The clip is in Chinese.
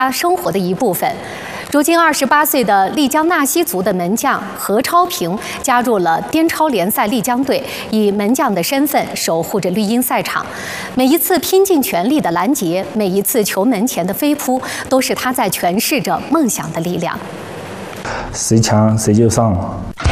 他生活的一部分。如今28岁的丽江纳西族的门将何超平加入了滇超联赛丽江队，以门将的身份守护着绿茵赛场。每一次拼尽全力的拦截，每一次球门前的飞扑，都是他在诠释着梦想的力量。 谁强谁就上。